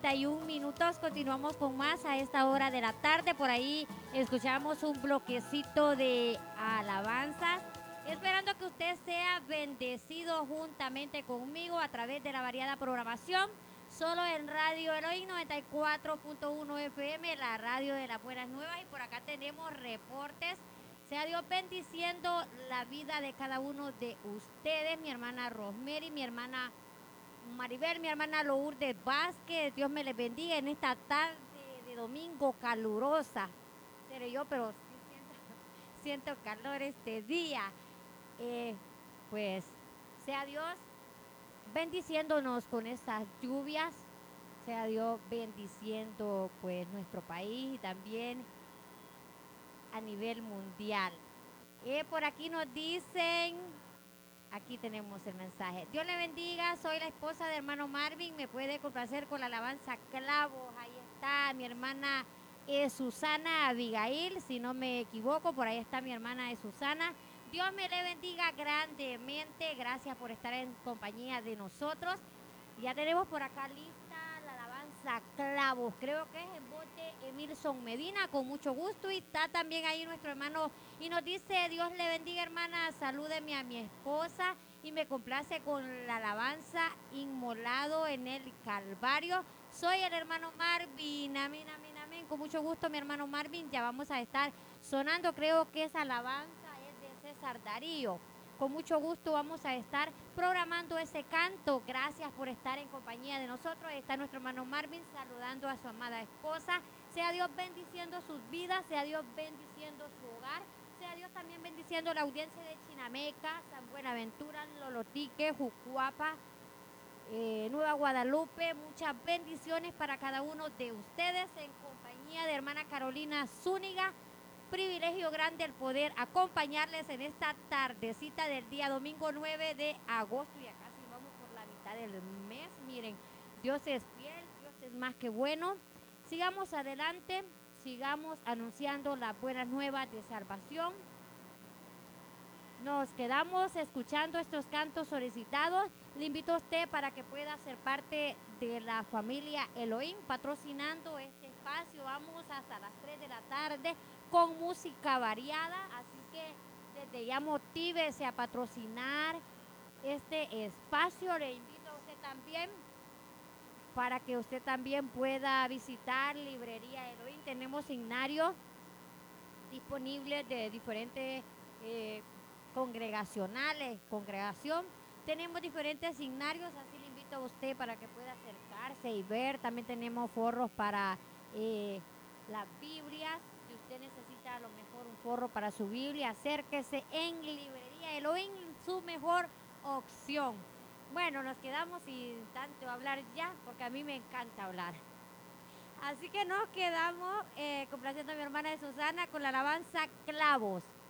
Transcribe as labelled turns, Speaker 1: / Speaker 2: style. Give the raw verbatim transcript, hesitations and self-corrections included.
Speaker 1: treinta y un minutos. Continuamos con más a esta hora de la tarde. Por ahí escuchamos un bloquecito de alabanzas. Esperando que usted sea bendecido juntamente conmigo a través de la variada programación. Solo en Radio Elohim noventa y cuatro punto uno F M, la radio de las buenas nuevas. Y por acá tenemos reportes. Sea Dios bendiciendo la vida de cada uno de ustedes. Mi hermana Rosemary, mi hermana Maribel, mi hermana Lourdes Vázquez. Dios me les bendiga en esta tarde de domingo calurosa. Seré yo, pero sí siento, siento calor este día. Eh, pues sea Dios bendiciéndonos con estas lluvias. Sea Dios bendiciendo pues nuestro país y también a nivel mundial. Eh, por aquí nos dicen, aquí tenemos el mensaje. Dios le bendiga, soy la esposa de hermano Marvin, me puede complacer con la alabanza Clavos. Ahí está mi hermana eh, Susana Abigail, si no me equivoco, por ahí está mi hermana eh, Susana. Dios me le bendiga grandemente, gracias por estar en compañía de nosotros. Ya tenemos por acá lista la alabanza Clavos, creo que es en voz de Emilson Medina, con mucho gusto. Y está también ahí nuestro hermano y nos dice, Dios le bendiga hermana, salúdeme a mi esposa y me complace con la alabanza Inmolado en el Calvario. Soy el hermano Marvin, amén, amén, amén. Con mucho gusto mi hermano Marvin, ya vamos a estar sonando, creo que esa alabanza es de César Darío. Con mucho gusto vamos a estar programando ese canto. Gracias por estar en compañía de nosotros. Está nuestro hermano Marvin saludando a su amada esposa. Sea Dios bendiciendo sus vidas, sea Dios bendiciendo su hogar, sea Dios también bendiciendo la audiencia de Chinameca, San Buenaventura, Lolotique, Jucuapa, eh, Nueva Guadalupe. Muchas bendiciones para cada uno de ustedes en compañía de hermana Carolina Zúñiga. Privilegio grande el poder acompañarles en esta tardecita del día domingo nueve de agosto. Ya casi vamos por la mitad del mes. Miren, Dios es fiel, Dios es más que bueno. Sigamos adelante, sigamos anunciando las buenas nuevas de salvación. Nos quedamos escuchando estos cantos solicitados. Le invito a usted para que pueda ser parte de la familia Elohim patrocinando este espacio. Vamos hasta las tres de la tarde con música variada, así que desde ya motívese a patrocinar este espacio. Le invito a usted también para que usted también pueda visitar Librería Elohim. Tenemos signarios disponibles de diferentes eh, congregacionales, congregación. Tenemos diferentes signarios, así le invito a usted para que pueda acercarse y ver. También tenemos forros para eh, las Biblias. Si usted necesita a lo mejor un forro para su Biblia, acérquese en Librería Elohim, su mejor opción. Bueno, nos quedamos sin tanto hablar ya, porque a mí me encanta hablar. Así que nos quedamos eh, complaciendo a mi hermana de Susana con la alabanza Clavos.